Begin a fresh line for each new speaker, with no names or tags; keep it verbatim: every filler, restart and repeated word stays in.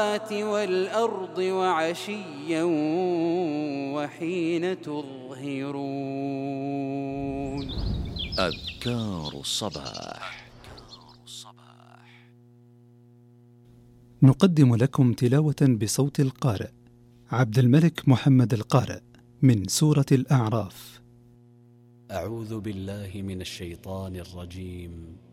والأرض وعشيا وحين تظهرون.
أذكار الصباح.
نقدم لكم تلاوة بصوت القارئ عبد الملك محمد القارئ من سورة الأعراف.
أعوذ بالله من الشيطان الرجيم.